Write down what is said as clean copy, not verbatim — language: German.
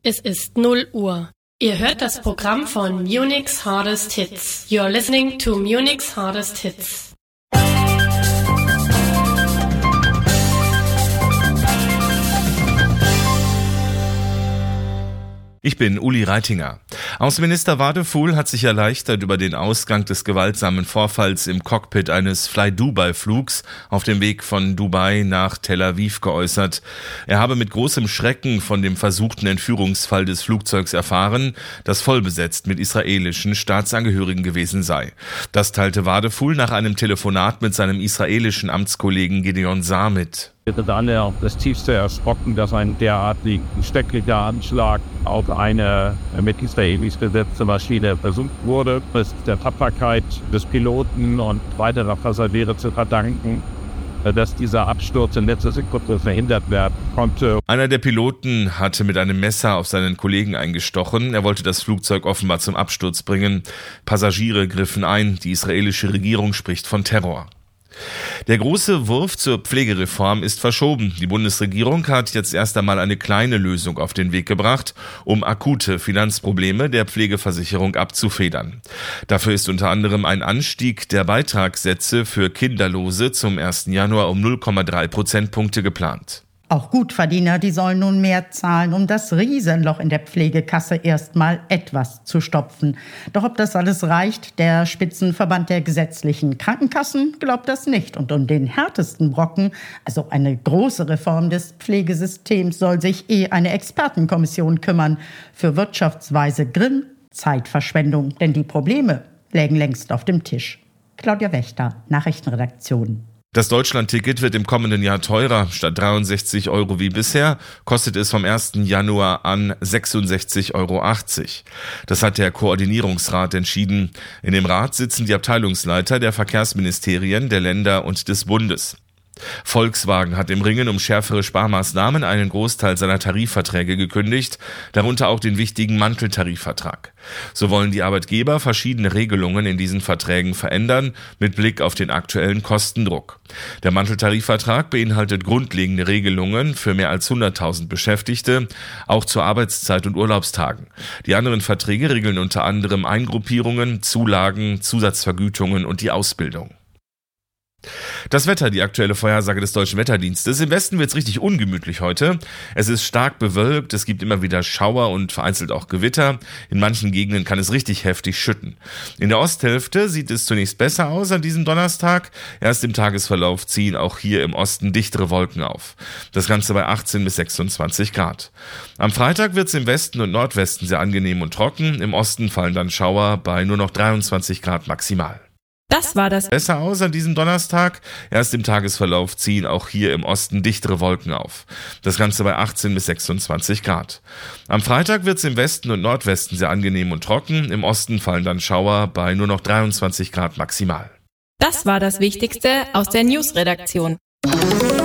Es ist 0 Uhr. Ihr hört das Programm von Munich's Hardest Hits. You're listening to Munich's Hardest Hits. Ich bin Uli Reitinger. Außenminister Wadefuhl hat sich erleichtert über den Ausgang des gewaltsamen Vorfalls im Cockpit eines Fly-Dubai-Flugs auf dem Weg von Dubai nach Tel Aviv geäußert. Er habe mit großem Schrecken von dem versuchten Entführungsfall des Flugzeugs erfahren, das vollbesetzt mit israelischen Staatsangehörigen gewesen sei. Das teilte Wadefuhl nach einem Telefonat mit seinem israelischen Amtskollegen Gideon Saar mit. Wir sind alle auf das Tiefste erschrocken, dass ein derartig schrecklicher Anschlag auf eine mit Israelis besetzte Maschine versucht wurde. Es ist der Tapferkeit des Piloten und weiterer Passagiere zu verdanken, dass dieser Absturz in letzter Sekunde verhindert werden konnte. Einer der Piloten hatte mit einem Messer auf seinen Kollegen eingestochen. Er wollte das Flugzeug offenbar zum Absturz bringen. Passagiere griffen ein. Die israelische Regierung spricht von Terror. Der große Wurf zur Pflegereform ist verschoben. Die Bundesregierung hat jetzt erst einmal eine kleine Lösung auf den Weg gebracht, um akute Finanzprobleme der Pflegeversicherung abzufedern. Dafür ist unter anderem ein Anstieg der Beitragssätze für Kinderlose zum 1. Januar um 0,3 Prozentpunkte geplant. Auch Gutverdiener, die sollen nun mehr zahlen, um das Riesenloch in der Pflegekasse erstmal etwas zu stopfen. Doch ob das alles reicht, der Spitzenverband der gesetzlichen Krankenkassen glaubt das nicht. Und um den härtesten Brocken, also eine große Reform des Pflegesystems, soll sich eine Expertenkommission kümmern. Für Wirtschaftsweise Grimm, Zeitverschwendung, denn die Probleme lägen längst auf dem Tisch. Claudia Wächter, Nachrichtenredaktion. Das Deutschlandticket wird im kommenden Jahr teurer. Statt 63 € wie bisher kostet es vom 1. Januar an 66,80 €. Das hat der Koordinierungsrat entschieden. In dem Rat sitzen die Abteilungsleiter der Verkehrsministerien, der Länder und des Bundes. Volkswagen hat im Ringen um schärfere Sparmaßnahmen einen Großteil seiner Tarifverträge gekündigt, darunter auch den wichtigen Manteltarifvertrag. So wollen die Arbeitgeber verschiedene Regelungen in diesen Verträgen verändern, mit Blick auf den aktuellen Kostendruck. Der Manteltarifvertrag beinhaltet grundlegende Regelungen für mehr als 100.000 Beschäftigte, auch zur Arbeitszeit und Urlaubstagen. Die anderen Verträge regeln unter anderem Eingruppierungen, Zulagen, Zusatzvergütungen und die Ausbildung. Das Wetter, die aktuelle Vorhersage des Deutschen Wetterdienstes. Im Westen wird es richtig ungemütlich heute. Es ist stark bewölkt, es gibt immer wieder Schauer und vereinzelt auch Gewitter. In manchen Gegenden kann es richtig heftig schütten. In der Osthälfte sieht es zunächst besser aus an diesem Donnerstag. Erst im Tagesverlauf ziehen auch hier im Osten dichtere Wolken auf. Das Ganze bei 18 bis 26 Grad. Am Freitag wird es im Westen und Nordwesten sehr angenehm und trocken. Im Osten fallen dann Schauer bei nur noch 23 Grad maximal. Das war das. Besser aus an diesem Donnerstag. Erst im Tagesverlauf ziehen auch hier im Osten dichtere Wolken auf. Das Ganze bei 18 bis 26 Grad. Am Freitag wird es im Westen und Nordwesten sehr angenehm und trocken. Im Osten fallen dann Schauer bei nur noch 23 Grad maximal. Das war das Wichtigste aus der Newsredaktion.